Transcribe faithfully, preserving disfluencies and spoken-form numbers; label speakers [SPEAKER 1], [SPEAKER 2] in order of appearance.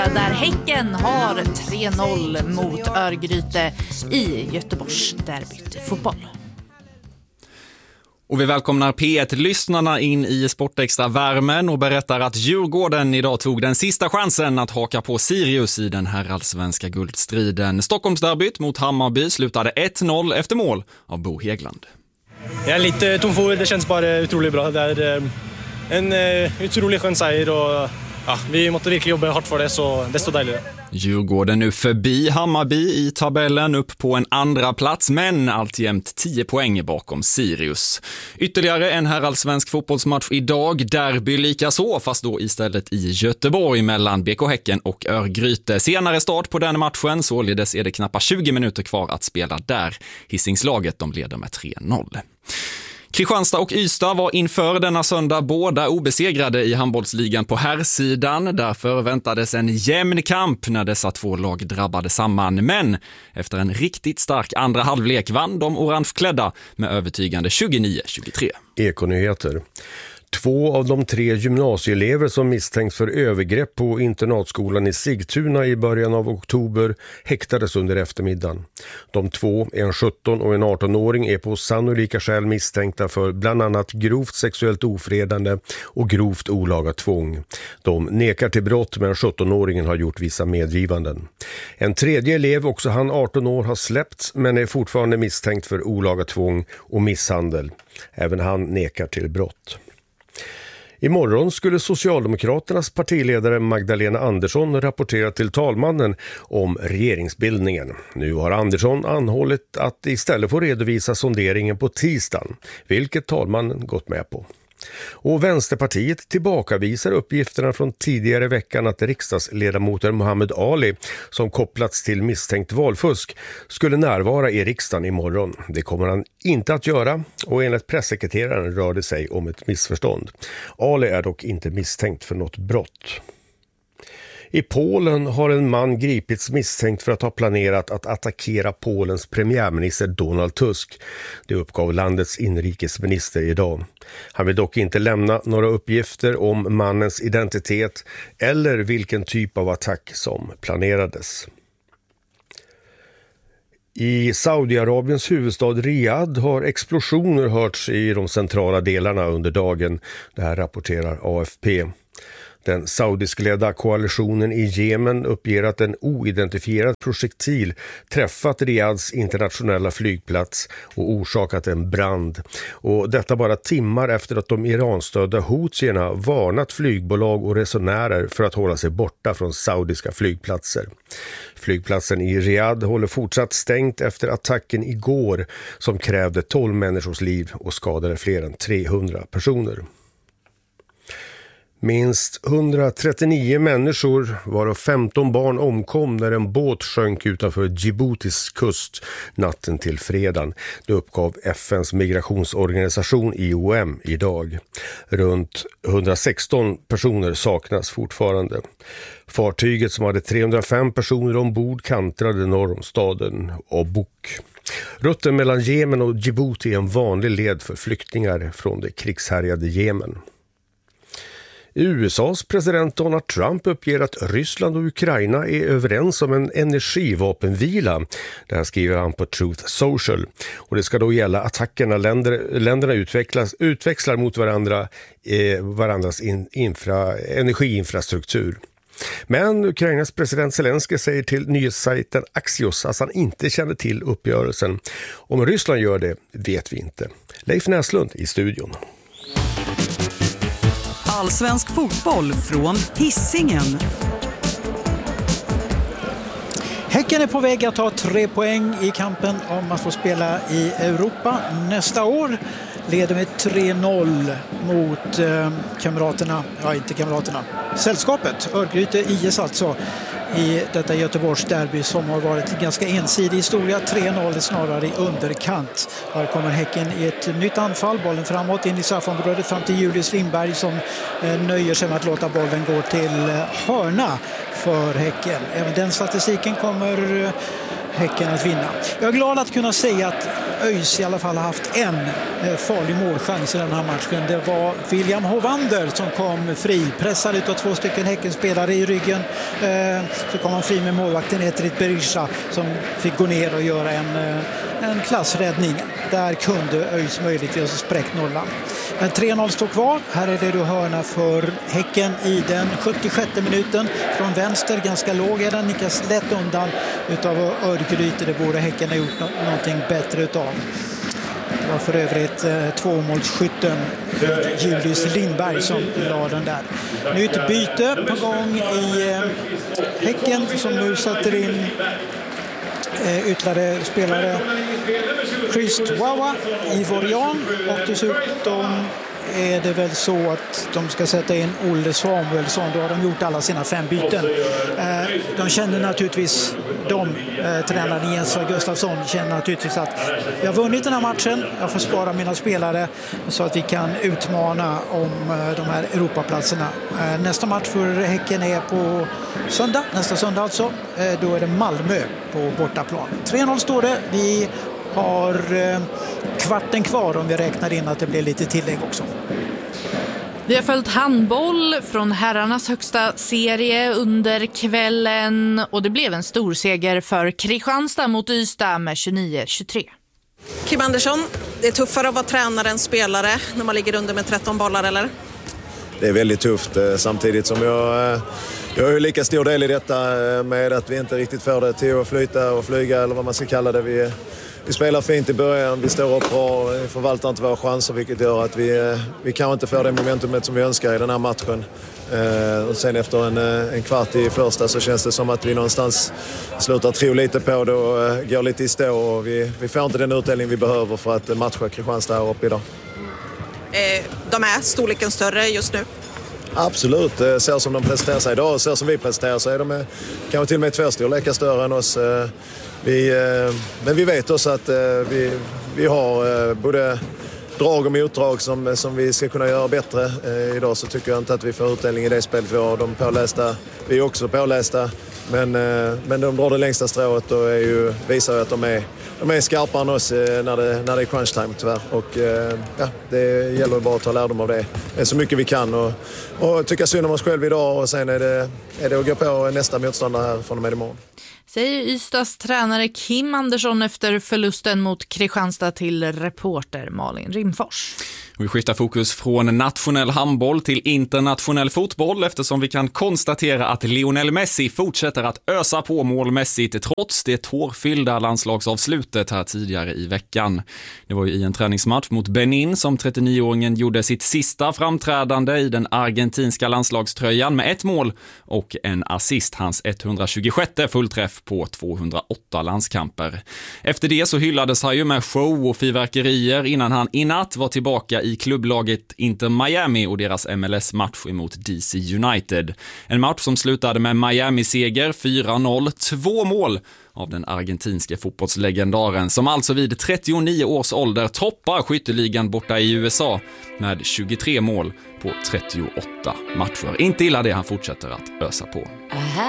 [SPEAKER 1] där Häcken har tre noll mot Örgryte i Göteborgs derbyt fotboll.
[SPEAKER 2] Och vi välkomnar P ett-lyssnarna in i Sportextra-värmen och berättar att Djurgården idag tog den sista chansen att haka på Sirius i den här allsvenska guldstriden. Stockholmsderbyt mot Hammarby slutade ett noll efter mål av Bo Hegland.
[SPEAKER 3] Jag är lite tom för ord, det känns bara otroligt bra. Det är en otroligt skön seger och ja, vi måste verkligen jobba hårt för det, så desto dejligare.
[SPEAKER 2] Djurgården nu förbi Hammarby i tabellen, upp på en andra plats, men alltjämt tio poäng bakom Sirius. Ytterligare en herrallsvensk fotbollsmatch idag, derby lika så, fast då istället i Göteborg mellan B K Häcken och Örgryte. Senare start på den matchen, således är det knappt tjugo minuter kvar att spela där. Hisingslaget, de leder med tre noll. Kristianstad och Ystad var inför denna söndag båda obesegrade i handbollsligan på herrsidan. Därför väntades en jämn kamp när dessa två lag drabbade samman. Men efter en riktigt stark andra halvlek vann de orangeklädda med övertygande tjugonio tjugotre.
[SPEAKER 4] Ekonyheter. Två av de tre gymnasieelever som misstänks för övergrepp på internatskolan i Sigtuna i början av oktober häktades under eftermiddagen. De två, en sjutton och en arton-åring, är på sannolika skäl misstänkta för bland annat grovt sexuellt ofredande och grovt olaga tvång. De nekar till brott, men sjutton-åringen har gjort vissa medgivanden. En tredje elev, också han arton år, har släppts men är fortfarande misstänkt för olaga tvång och misshandel. Även han nekar till brott. Imorgon skulle Socialdemokraternas partiledare Magdalena Andersson rapportera till talmannen om regeringsbildningen. Nu har Andersson anhållit att istället få redovisa sonderingen på tisdagen, vilket talmannen gått med på. Och Vänsterpartiet tillbakavisar uppgifterna från tidigare veckan att riksdagsledamoten Muhammad Ali, som kopplats till misstänkt valfusk, skulle närvara i riksdagen imorgon. Det kommer han inte att göra, och enligt pressekreteraren rör det sig om ett missförstånd. Ali är dock inte misstänkt för något brott. I Polen har en man gripits misstänkt för att ha planerat att attackera Polens premiärminister Donald Tusk. Det uppgav landets inrikesminister idag. Han vill dock inte lämna några uppgifter om mannens identitet eller vilken typ av attack som planerades. I Saudiarabiens huvudstad Riyadh har explosioner hörts i de centrala delarna under dagen. Det här rapporterar A F P. Den saudiskledda koalitionen i Jemen uppger att en oidentifierad projektil träffat Riyadhs internationella flygplats och orsakat en brand. Och detta bara timmar efter att de iranstödda Houthierna varnat flygbolag och resenärer för att hålla sig borta från saudiska flygplatser. Flygplatsen i Riyadh håller fortsatt stängt efter attacken igår som krävde tolv människors liv och skadade fler än trehundra personer. Minst hundratrettionio människor, varav femton barn, omkom när en båt sjönk utanför Djiboutis kust natten till fredagen. Det uppgav F N:s migrationsorganisation I O M idag. Runt hundrasexton personer saknas fortfarande. Fartyget, som hade trehundrafem personer ombord, kantrade norr om staden Obuk. Rutten mellan Jemen och Djibouti är en vanlig led för flyktingar från det krigshärjade Jemen. U S A:s president Donald Trump uppger att Ryssland och Ukraina är överens om en energivapenvila. Det här skriver han på Truth Social. Och det ska då gälla attackerna länder, länderna utvecklas, utväxlar mot varandra, eh, varandras in, infra, energiinfrastruktur. Men Ukrainas president Zelensky säger till nyhetssajten Axios att han inte känner till uppgörelsen. Om Ryssland gör det vet vi inte. Leif Näslund i studion.
[SPEAKER 5] Allsvensk fotboll från Hisingen.
[SPEAKER 6] Häcken är på väg att ta tre poäng i kampen om att få spela i Europa nästa år. Leder med tre noll mot eh, kamraterna, ja inte kamraterna, sällskapet, Örgryte I S alltså, i detta Göteborgs derby som har varit en ganska ensidig historia. tre noll är snarare i underkant. Här kommer Häcken i ett nytt anfall, bollen framåt in i straffområdet fram till Julius Lindberg som eh, nöjer sig med att låta bollen gå till eh, hörna för Häcken. Även den statistiken kommer eh, Häcken att vinna. Jag är glad att kunna säga att ÖIS i alla fall har haft en farlig målchans i den här matchen. Det var William Hovander som kom fri, pressad utav två stycken Häckenspelare i ryggen. Så kom han fri med målvakten Etrit Berisha som fick gå ner och göra en, en klassräddning. Där kunde ÖIS möjligtvis spräckt nollan. Men tre noll står kvar. Här är det då hörna för Häcken i den sjuttiosjätte minuten. Från vänster, ganska låg är den, nickas lätt undan utav Örgryte. Det borde Häcken ha gjort no- någonting bättre utav. Det var för övrigt eh, tvåmålsskytten Julius Lindberg som la den där. Nytt byte på gång i eh, Häcken som nu sätter in eh, ytterligare spelare. Chris Wawa, Ivor Jan och dessutom är det väl så att de ska sätta in Olle Samuelsson. Då har de gjort alla sina fem byten. De känner naturligtvis, de tränaren Jens Gustafsson känner naturligtvis att vi har vunnit den här matchen. Jag får spara mina spelare så att vi kan utmana om de här Europaplatserna. Nästa match för Häcken är på söndag, nästa söndag alltså. Då är det Malmö på bortaplan. tre noll står det. Vi har eh, kvarten kvar om vi räknar in att det blir lite tillägg också.
[SPEAKER 1] Vi har följt handboll från herrarnas högsta serie under kvällen och det blev en stor seger för Kristianstad mot Ystad med tjugonio tjugotre.
[SPEAKER 7] Kim Andersson, det är tuffare att vara tränare än spelare när man ligger under med tretton bollar, eller?
[SPEAKER 8] Det är väldigt tufft samtidigt som jag, jag har ju lika stor del i detta med att vi inte riktigt får det till att flyta och flyga eller vad man ska kalla det. Vi, vi spelar fint i början, vi står upp bra, vi förvaltar inte våra chanser vilket gör att vi, vi kan inte få det momentumet som vi önskar i den här matchen. Och sen efter en, en kvart i första så känns det som att vi någonstans slutar tro lite på det och går lite i stå och vi, vi får inte den utdelning vi behöver för att matcha Kristianstad här uppe idag.
[SPEAKER 7] De är storleken större just nu?
[SPEAKER 8] Absolut, så som de presenterar sig idag och så som vi presenterar sig är de kanske till och med två storlekar större än oss. Vi, men vi vet också att vi, vi har både drag och motdrag som, som vi ska kunna göra bättre. Idag så tycker jag inte att vi får utdelning i det spelet. Vi har de pålästa, vi är också pålästa. Men, men de drar det längsta strået och är ju, visar ju att de är, de är skarpare än oss när det, när det är crunch time tyvärr. Och ja, det gäller bara att ta lärdom av det. Det är så mycket vi kan och, och tycka synd om oss själv idag och sen är det, är det att gå på nästa motståndare här från och med imorgon.
[SPEAKER 1] Säger Ystads tränare Kim Andersson efter förlusten mot Kristianstad till reporter Malin Rimfors.
[SPEAKER 2] Vi skiftar fokus från nationell handboll till internationell fotboll eftersom vi kan konstatera att Lionel Messi fortsätter att ösa på målmässigt trots det tårfyllda landslagsavslutet här tidigare i veckan. Det var ju i en träningsmatch mot Benin som trettionioåringen gjorde sitt sista framträdande i den argentinska landslagströjan med ett mål och en assist, hans etthundratjugosjätte fullträff på tvåhundraåtta landskamper. Efter det så hyllades han ju med show och fyrverkerier innan han i natt var tillbaka i klubblaget Inter Miami och deras M L S-match emot D C United. En match som slutade med Miami-seger fyra noll, två mål av den argentinske fotbollslegendaren som alltså vid trettionio års ålder toppar skytteligan borta i U S A med tjugotre mål på trettioåtta matcher. Inte illa det, han fortsätter att ösa på.